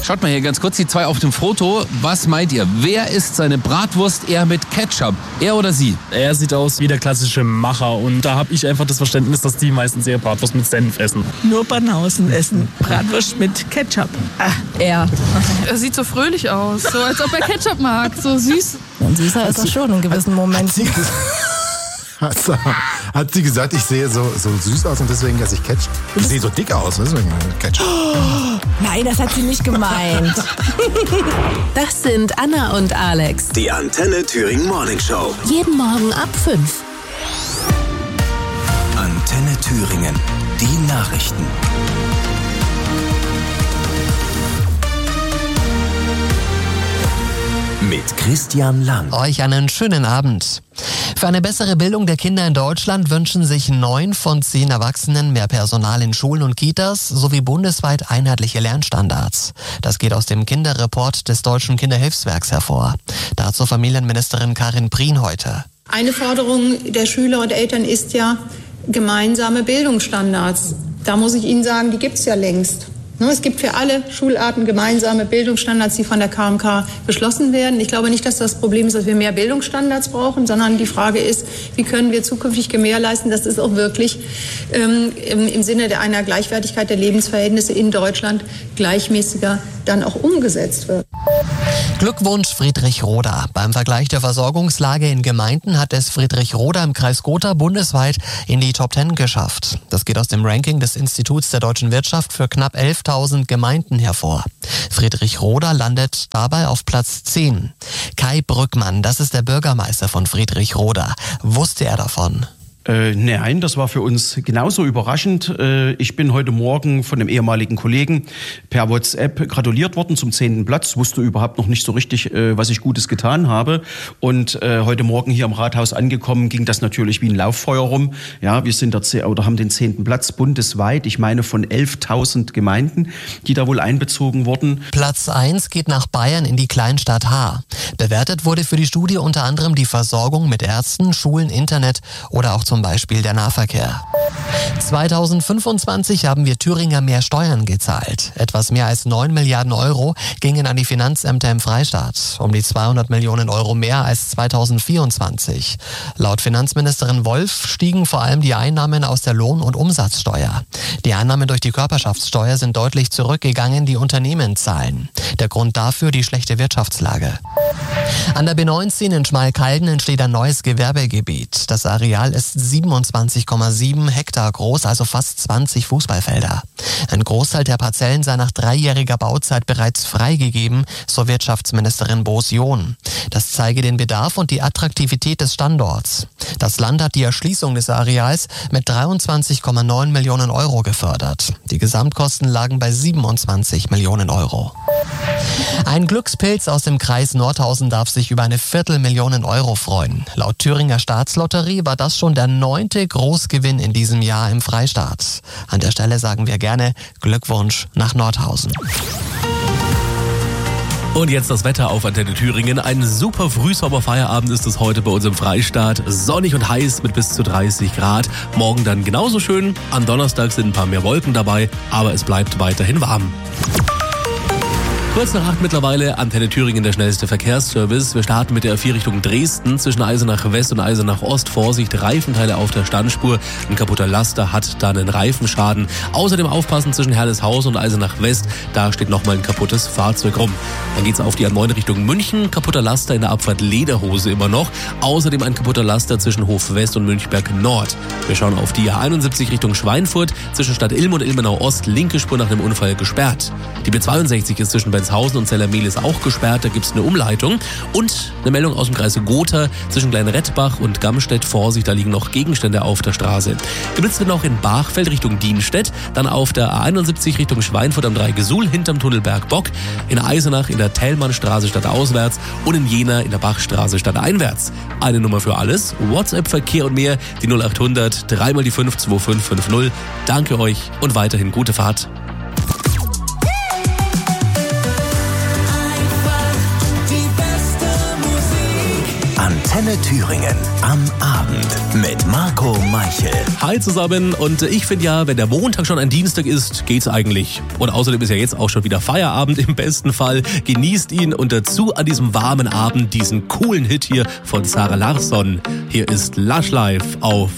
Schaut mal hier ganz kurz, die zwei auf dem Foto. Was meint ihr? Wer isst seine Bratwurst eher mit Ketchup? Er oder sie? Er sieht aus wie der klassische Macher und da habe ich einfach das Verständnis, dass die meistens ihre Bratwurst mit Senf essen. Nur Banausen essen Bratwurst mit Ketchup. Er. Er sieht so fröhlich aus, so als ob er Ketchup mag, so süß. Und süßer ist er schon in gewissen Momenten. Hat sie gesagt, ich sehe so süß aus und deswegen esse ich Ketchup? Ich sehe so dick aus, deswegen Ketchup. Oh, nein, das hat sie nicht gemeint. Das sind Anna und Alex. Die Antenne Thüringen Morning Show. Jeden Morgen ab 5. Antenne Thüringen. Die Nachrichten. Mit Christian Lang. Euch einen schönen Abend. Für eine bessere Bildung der Kinder in Deutschland wünschen sich 9 von 10 Erwachsenen mehr Personal in Schulen und Kitas sowie bundesweit einheitliche Lernstandards. Das geht aus dem Kinderreport des Deutschen Kinderhilfswerks hervor. Dazu Familienministerin Karin Prien heute. Eine Forderung der Schüler und Eltern ist ja gemeinsame Bildungsstandards. Da muss ich Ihnen sagen, die gibt es ja längst. Es gibt für alle Schularten gemeinsame Bildungsstandards, die von der KMK beschlossen werden. Ich glaube nicht, dass das Problem ist, dass wir mehr Bildungsstandards brauchen, sondern die Frage ist, wie können wir zukünftig gewährleisten, dass es auch wirklich im Sinne einer Gleichwertigkeit der Lebensverhältnisse in Deutschland gleichmäßiger dann auch umgesetzt wird. Glückwunsch Friedrich-Roda. Beim Vergleich der Versorgungslage in Gemeinden hat es Friedrich-Roda im Kreis Gotha bundesweit in die Top 10 geschafft. Das geht aus dem Ranking des Instituts der deutschen Wirtschaft für knapp 11.000 Gemeinden hervor. Friedrich-Roda landet dabei auf Platz 10. Kai Brückmann, das ist der Bürgermeister von Friedrich-Roda. Wusste er davon? Nein, das war für uns genauso überraschend. Ich bin heute Morgen von einem ehemaligen Kollegen per WhatsApp gratuliert worden zum 10. Platz. Wusste überhaupt noch nicht so richtig, was ich Gutes getan habe. Und heute Morgen hier im Rathaus angekommen, ging das natürlich wie ein Lauffeuer rum. Ja, wir sind haben den 10. Platz bundesweit. Ich meine von 11.000 Gemeinden, die da wohl einbezogen wurden. Platz 1 geht nach Bayern in die Kleinstadt Haar. Bewertet wurde für die Studie unter anderem die Versorgung mit Ärzten, Schulen, Internet oder auch zum Beispiel der Nahverkehr. 2025 haben wir Thüringer mehr Steuern gezahlt. Etwas mehr als 9 Milliarden Euro gingen an die Finanzämter im Freistaat. Um die 200 Millionen Euro mehr als 2024. Laut Finanzministerin Wolf stiegen vor allem die Einnahmen aus der Lohn- und Umsatzsteuer. Die Einnahmen durch die Körperschaftssteuer sind deutlich zurückgegangen, die Unternehmen zahlen. Der Grund dafür die schlechte Wirtschaftslage. An der B19 in Schmalkalden entsteht ein neues Gewerbegebiet. Das Areal ist 27,7 Hektar groß, also fast 20 Fußballfelder. Ein Großteil der Parzellen sei nach 3-jähriger Bauzeit bereits freigegeben, so Wirtschaftsministerin Boos-John. Das zeige den Bedarf und die Attraktivität des Standorts. Das Land hat die Erschließung des Areals mit 23,9 Millionen Euro gefördert. Die Gesamtkosten lagen bei 27 Millionen Euro. Ein Glückspilz aus dem Kreis Nordhausen darf sich über 250.000 Euro freuen. Laut Thüringer Staatslotterie war das schon der 9. Großgewinn in diesem Jahr im Freistaat. An der Stelle sagen wir gerne Glückwunsch nach Nordhausen. Und jetzt das Wetter auf Antenne Thüringen. Ein super Frühsommerfeierabend ist es heute bei uns im Freistaat. Sonnig und heiß mit bis zu 30 Grad. Morgen dann genauso schön. Am Donnerstag sind ein paar mehr Wolken dabei, aber es bleibt weiterhin warm. Kurz nach 8 mittlerweile, Antenne Thüringen, der schnellste Verkehrsservice. Wir starten mit der A4 Richtung Dresden. Zwischen Eisenach West und Eisenach Ost. Vorsicht, Reifenteile auf der Standspur. Ein kaputter Laster hat da einen Reifenschaden. Außerdem aufpassen zwischen Herleshausen und Eisenach West. Da steht nochmal ein kaputtes Fahrzeug rum. Dann geht's auf die A9 Richtung München. Kaputter Laster in der Abfahrt Lederhose immer noch. Außerdem ein kaputter Laster zwischen Hof West und Münchberg Nord. Wir schauen auf die A71 Richtung Schweinfurt. Zwischen Stadt Ilm und Ilmenau Ost. Linke Spur nach einem Unfall gesperrt. Die B62 ist zwischen Benshausen und Zellermehl auch gesperrt, da gibt es eine Umleitung. Und eine Meldung aus dem Kreis Gotha zwischen Kleinrettbach und Gamstedt. Vorsicht, da liegen noch Gegenstände auf der Straße. Geblitzt wird noch in Bachfeld Richtung Dienstedt, dann auf der A71 Richtung Schweinfurt am Dreigesuhl hinterm Tunnel Bergbock, in Eisenach in der Thälmannstraße stadtauswärts und in Jena in der Bachstraße stadteinwärts. Eine Nummer für alles, WhatsApp-Verkehr und mehr, die 0800 3 mal die 5 2550. Danke euch und weiterhin gute Fahrt. Antenne Antenne Thüringen am Abend mit Marco Meichel. Hi zusammen, und ich finde ja, wenn der Montag schon ein Dienstag ist, geht's eigentlich. Und außerdem ist ja jetzt auch schon wieder Feierabend im besten Fall. Genießt ihn und dazu an diesem warmen Abend diesen coolen Hit hier von Zara Larsson. Hier ist Lush Life auf